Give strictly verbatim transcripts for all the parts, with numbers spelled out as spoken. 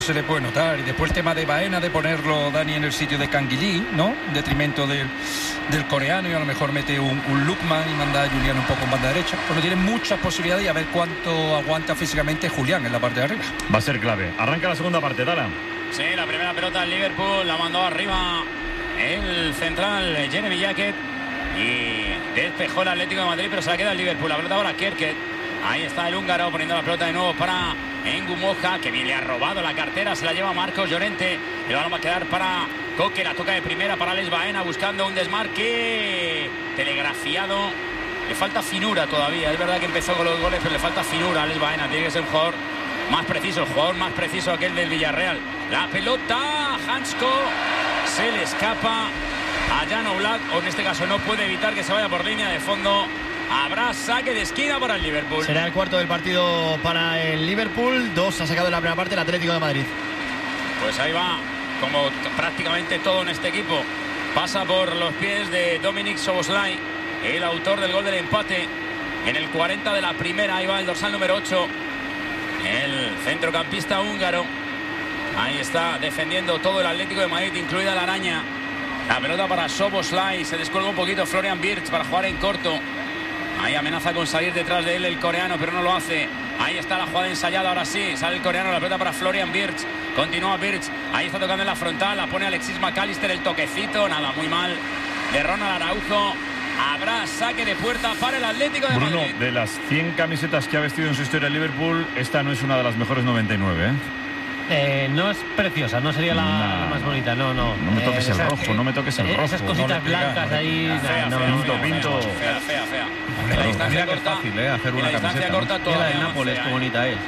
se le puede notar. Y después el tema de Baena, de ponerlo Dani en el sitio de Canguilí, ¿no? En detrimento del, del coreano, y a lo mejor mete un, un Lukman y manda a Julián un poco en banda derecha. Bueno, tiene muchas posibilidades y a ver cuánto aguanta físicamente Julián en la parte de arriba. Va a ser clave. Arranca la segunda parte, Dala. Sí, la primera pelota del Liverpool la mandó arriba el central Jeremy Jacket y despejó el Atlético de Madrid, pero se la queda el Liverpool. La pelota ahora Kerket. Ahí está el húngaro poniendo la pelota de nuevo para Engu Moja, que bien le ha robado la cartera, se la lleva Marcos Llorente. El balón va a quedar para Coque, la toca de primera para Alex Baena buscando un desmarque telegrafiado. Le falta finura todavía, es verdad que empezó con los goles, pero le falta finura a Alex Baena. Tiene que ser un jugador más preciso, el jugador más preciso aquel del Villarreal. La pelota, Hansko, se le escapa a Jan Oblak, o en este caso no puede evitar que se vaya por línea de fondo. Habrá saque de esquina para el Liverpool. Será el cuarto del partido para el Liverpool. Dos ha sacado en la primera parte el Atlético de Madrid. Pues ahí va, como prácticamente todo en este equipo. Pasa por los pies de Dominik Szoboszlai, el autor del gol del empate en el cuarenta de la primera. Ahí va el dorsal número ocho, el centrocampista húngaro. Ahí está defendiendo todo el Atlético de Madrid, incluida la araña. La pelota para Szoboszlai, se descuelga un poquito Florian Wirtz para jugar en corto. Ahí amenaza con salir detrás de él el coreano, pero no lo hace. Ahí está la jugada ensayada, ahora sí. Sale el coreano, la pelota para Florian Wirtz. Continúa Wirtz. Ahí está tocando en la frontal. La pone Alexis McAllister, el toquecito. Nada, muy mal. De Ronald Araujo. Habrá saque de puerta para el Atlético de Bruno, Madrid. de las cien camisetas que ha vestido en su historia el Liverpool, esta no es una de las mejores noventa y nueve, ¿eh? Eh, no es preciosa, no sería la, nah, la más bonita, no, no. No me toques eh, el esas, rojo, no me toques el rojo. Esas cositas no pega, blancas no ahí. Fea, nah, fea, no, fea, no, pinto, fea, pinto. fea, fea, fea. En la Claro, distancia mira que es corta, fácil, ¿eh? Hacer en una la distancia camiseta, corta ¿no? todavía Mira la de más Nápoles, fea, qué ¿eh? bonita es.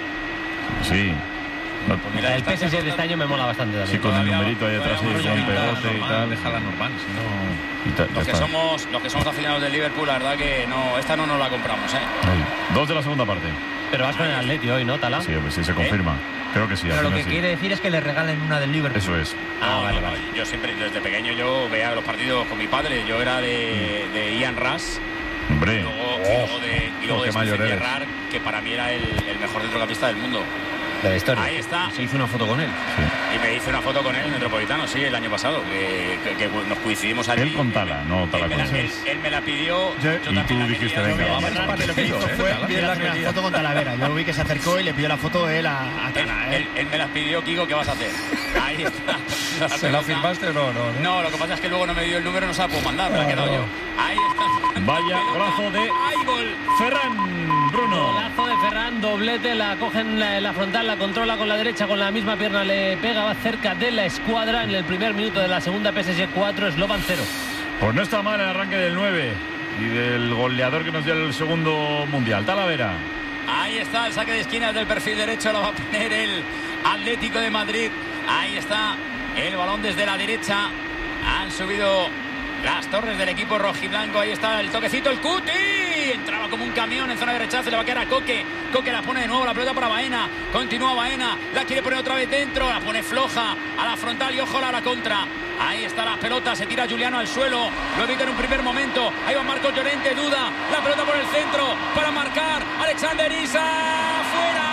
Sí. No, Mira, El esta P S G de corta- este año me mola bastante también. sí, con el todavía- numerito ahí atrás y todavía con vamos a pegote y normal, tal. déjala normal, si no... Y ta- ya Los que, está. somos, los que somos aficionados del Liverpool, la verdad que no, esta no nos la compramos, ¿eh? Ahí. Dos de la segunda parte. Pero vas con el Atleti hoy, ¿no, Tala? Sí, pues sí, se confirma. Creo que sí. Pero al lo final que sí. quiere decir es que le regalen una del Liverpool. Eso es. Ah, No, vale, no, vale. no, yo siempre, desde pequeño, yo veía los partidos con mi padre. Yo era de, de Ian Rush. Hombre. Y luego, y luego de, y luego Oh, de qué mayor Stephen eres. Gerrard, que para mí era el, el mejor centrocampista del mundo. De la historia. Ahí está. Se hizo una foto con él. Y me hice una foto con él en el Metropolitano, sí, el año pasado, que, que- que nos coincidimos allí. Él con Tala, no Tala él me con la, él. él, él me la pidió. Ya, yo y también tú la dijiste, quería. venga, Yo vamos. me- Lo que Parecido, hizo ¿eh? fue Tala. bien la la primera quería. foto con Talavera. Yo vi que se acercó y le pidió la foto él a, a Él, Tala, ¿eh? él- él me las pidió, Kiko, ¿qué vas a hacer? Ahí está. ¿Se la firmaste o no? No, no. No, lo que pasa es que luego no me dio el número, no se la puedo mandar, me la he quedado yo. Ahí está. Vaya Pelota. golazo de ¡Ay, gol! Ferran, Bruno. Golazo de Ferran, doblete, la coge en la, en la frontal, la controla con la derecha, con la misma pierna le pega, va cerca de la escuadra en el primer minuto de la segunda. P S G cuatro, Slovan cero. Pues no está mal el arranque del nueve y del goleador que nos dio el segundo mundial, Talavera. Ahí está el saque de esquina del perfil derecho, lo va a poner el Atlético de Madrid. Ahí está el balón desde la derecha. Han subido las torres del equipo rojiblanco. Ahí está el toquecito, el Cuti. Entraba como un camión en zona de rechazo. Le va a quedar a Coque. Coque la pone de nuevo. La pelota para Baena. Continúa Baena. La quiere poner otra vez dentro. La pone floja a la frontal y ojo a la contra. Ahí está la pelota. Se tira Juliano al suelo. Lo evita en un primer momento. Ahí va Marcos Llorente. Duda. La pelota por el centro para marcar. Alexander Isak. ¡Fuera!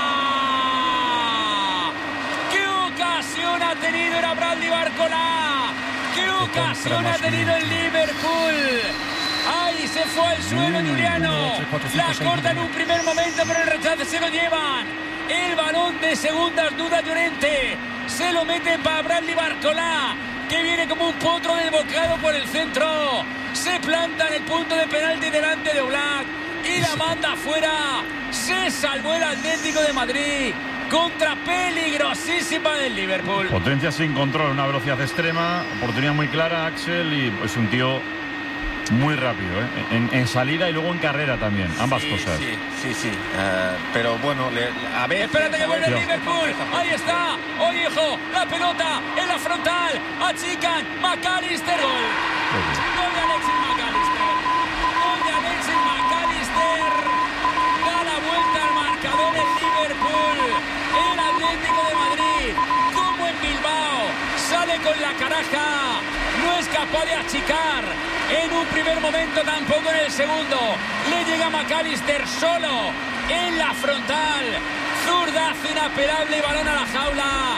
¡Qué ocasión ha tenido! Era Bradley Barcola. ¡Qué ocasión ha tenido el Liverpool! ¡Ahí se fue al suelo Juliano! La corta en un primer momento, pero el rechazo se lo llevan. El balón de segundas, duda Llorente. Se lo meten para Bradley Barcola, que viene como un potro desbocado por el centro. Se planta en el punto de penalti delante de Oblak y la manda afuera. Se salvó el Atlético de Madrid contra peligrosísima del Liverpool. Potencia sin control, una velocidad extrema, oportunidad muy clara, Axel, y es un tío muy rápido, ¿eh? en, en salida y luego en carrera también, ambas sí, cosas. Sí, sí, sí. Uh, pero bueno, le, a ver... Espérate que vuelve el Dios. Liverpool. Ahí está. Oye, hijo, la pelota en la frontal. Achican. McAllister. Gol. Gol de Alexis McAllister. Gol de Alexis McAllister. Da la vuelta al marcador el Liverpool. El Atlético de Madrid, como en Bilbao, sale con la caraja. No es capaz de achicar en un primer momento, tampoco en el segundo. Le llega McAllister solo en la frontal. zurdazo inapelable, balón a la jaula.